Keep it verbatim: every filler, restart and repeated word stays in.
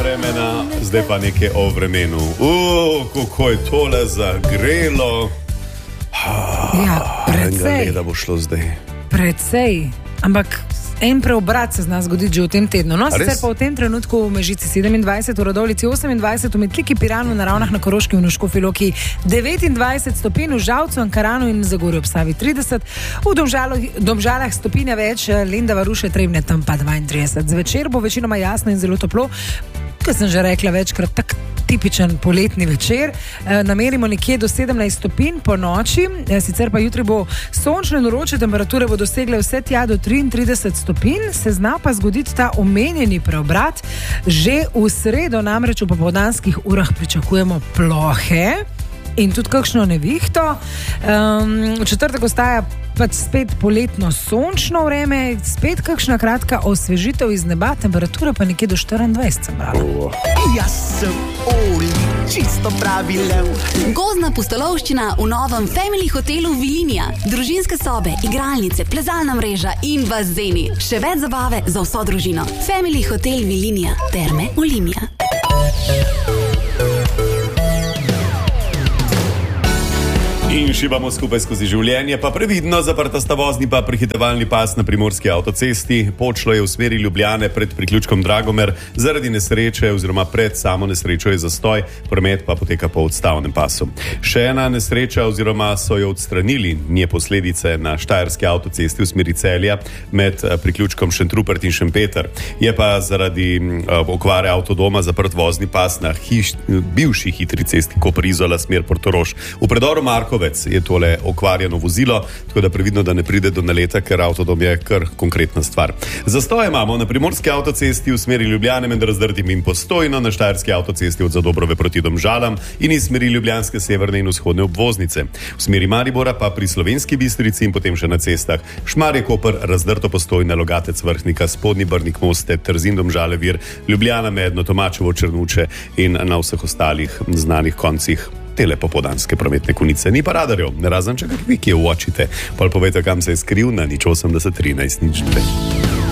vremena, zdaj pa nekaj o vremenu. Uuu, kako je tole zagrelo. Ja, precej. Da bo šlo zdaj. Precej, ampak en preobrat se zna zgoditi že v tem tednu. No, sicer pa v tem trenutku v Mežici sedemindvajset, v Radovljici osemindvajset, v Metliki, Piranu, na Ravnah na Koroškem in v Škofji Loki devetindvajset stopinj, v Žalcu, Ankaranu in Zagorju ob Savi trideset, v Domžalah, Domžalah stopinja več, Lendava, Ruše, Trebnje tam pa dvaintrideset. Zvečer bo večinoma jasno in zelo toplo, kot sem že rekla večkrat, tak tipičen poletni večer. E, namerimo nekje do sedemnajst stopinj po noči, e, sicer pa jutri bo sončno in vroče, temperature bo dosegle vse tja do triintrideset stopinj, se zna pa zgoditi ta omenjeni preobrat. Že v sredo namreč v popoldanskih urah pričakujemo plohe in tudi kakšno nevihto. Um, v četrtek ostaja pač spet poletno sončno vreme, spet kakšna kratka osvežitev iz neba, temperatura pa nekje do štiriindvajset sem brala. Oh. Jaz sem Oli, čisto pravi lev. Gozdna pustolovščina v novem Family hotelu Vilinija. Družinske sobe, igralnice, plezalna mreža in bazeni. Še več zabave za vso družino. Family hotel Vilinija. Terme Olimia. In šibamo skupaj skozi življenje, pa previdno, zaprta sta vozni pa prehitevalni pas na primorski avtocesti. Počlo je v smeri Ljubljane pred priključkom Dragomer, zaradi nesreče oziroma pred samo nesrečo je zastoj, promet pa poteka po odstavnem pasu. Še ena nesreča oziroma so jo odstranili, nje posledice na štajerski avtocesti v smeri Celja med priključkom Šentrupert in Šempeter. Je pa zaradi uh, okvare avtodoma zaprt vozni pas na hiš, bivši hitri cesti Koper-Izola smer Portorož. V predoru Markove je tole okvarjeno vozilo, tako da previdno, da ne pride do naleta, ker avtodom je kar konkretna stvar. Zastoje imamo na primorski avtocesti v smeri Ljubljane med Razdrtim in Postojno, na štajerski avtocesti od Zadobrove proti Domžalam in iz smeri ljubljanske severne in vzhodne obvoznice. V smeri Maribora pa pri Slovenski Bistrici in potem še na cestah Šmarje-Koper, Razdrto, Postojna, Logatec, Vrhnika, Spodnji Brnik, Moste, Trzin, Domžale, Vir, Ljubljana, Medno, Tomačevo, Črnuče in na vseh ostalih znanih koncih tele popoldanske prometne konice. Ni pa radarjev, razen če kakvi, ki jo uočite. Pol povejte, kam se je skril na nič osemdeset trinajst nič dve.